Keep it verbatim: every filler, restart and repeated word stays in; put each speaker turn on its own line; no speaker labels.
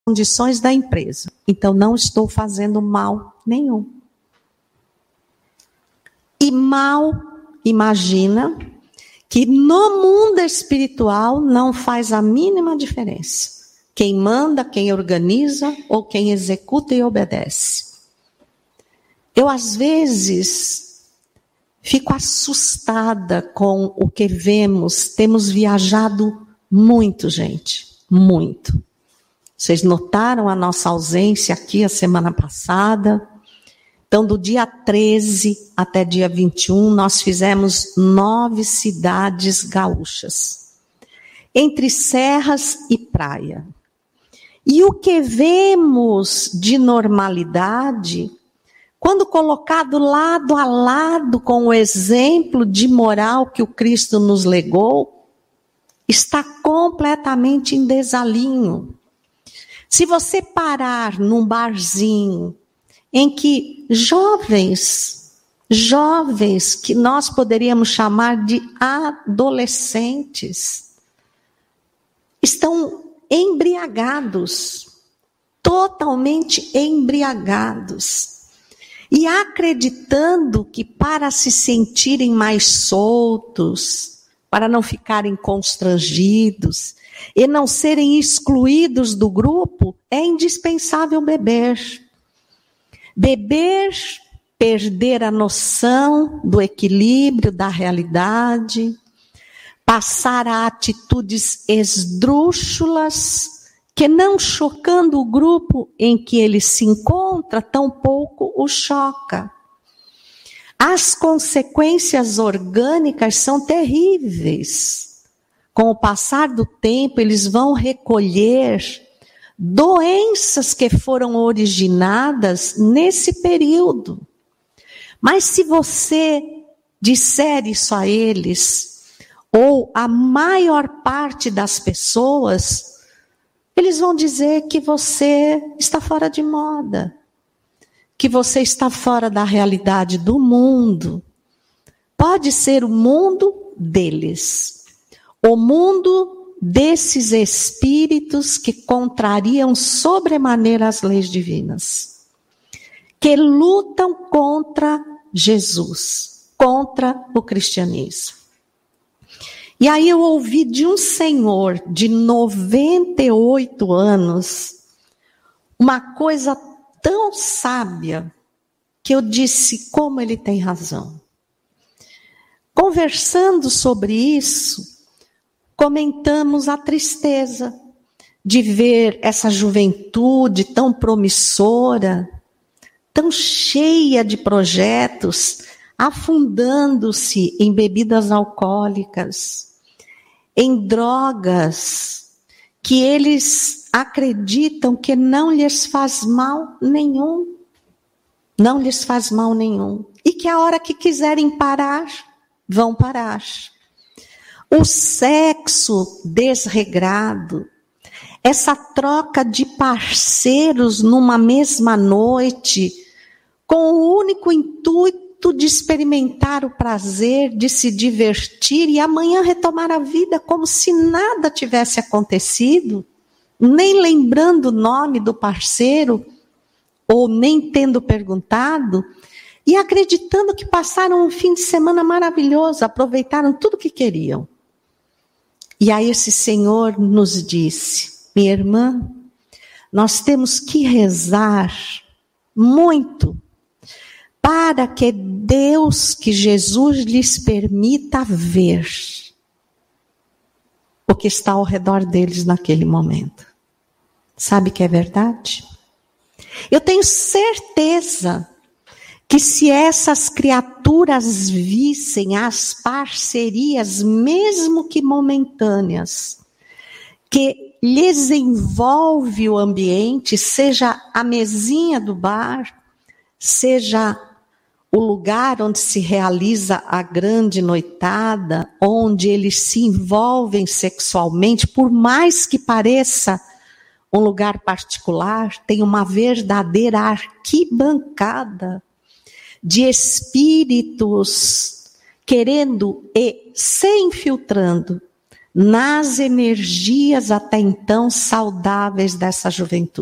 condições da empresa. Então, não estou fazendo mal nenhum. E mal imagina que no mundo espiritual não faz a mínima diferença. Quem manda, quem organiza ou quem executa e obedece. Eu, às vezes, fico assustada com o que vemos. Temos viajado muito, gente, muito. Vocês notaram a nossa ausência aqui a semana passada? Então, do dia treze até dia vinte e um, nós fizemos nove cidades gaúchas, entre serras e praia. E o que vemos de normalidade, quando colocado lado a lado com o exemplo de moral que o Cristo nos legou, está completamente em desalinho. Se você parar num barzinho em que jovens, jovens que nós poderíamos chamar de adolescentes, estão embriagados, totalmente embriagados, e acreditando que para se sentirem mais soltos, para não ficarem constrangidos e não serem excluídos do grupo, é indispensável beber. Beber, perder a noção do equilíbrio, da realidade, passar a atitudes esdrúxulas, que não chocando o grupo em que ele se encontra, tampouco o choca. As consequências orgânicas são terríveis. Com o passar do tempo, eles vão recolher doenças que foram originadas nesse período. Mas se você disser isso a eles, ou a maior parte das pessoas, eles vão dizer que você está fora de moda, que você está fora da realidade do mundo. Pode ser o mundo deles, o mundo desses espíritos que contrariam sobremaneira as leis divinas, que lutam contra Jesus, contra o cristianismo. E aí eu ouvi de um senhor de noventa e oito anos uma coisa tão sábia que eu disse, como ele tem razão. Conversando sobre isso, comentamos a tristeza de ver essa juventude tão promissora, tão cheia de projetos, afundando-se em bebidas alcoólicas, em drogas, que eles acreditam que não lhes faz mal nenhum. Não lhes faz mal nenhum. E que a hora que quiserem parar, vão parar. O sexo desregrado, essa troca de parceiros numa mesma noite, com o único intuito de experimentar o prazer, de se divertir e amanhã retomar a vida como se nada tivesse acontecido, nem lembrando o nome do parceiro, ou nem tendo perguntado, e acreditando que passaram um fim de semana maravilhoso, aproveitaram tudo o que queriam. E aí esse Senhor nos disse, minha irmã, nós temos que rezar muito para que Deus, que Jesus lhes permita ver o que está ao redor deles naquele momento. Sabe que é verdade? Eu tenho certeza que se essas criaturas vissem as parcerias, mesmo que momentâneas, que lhes envolve o ambiente, seja a mesinha do bar, seja o lugar onde se realiza a grande noitada, onde eles se envolvem sexualmente, por mais que pareça um lugar particular, tem uma verdadeira arquibancada de espíritos querendo e se infiltrando nas energias até então saudáveis dessa juventude.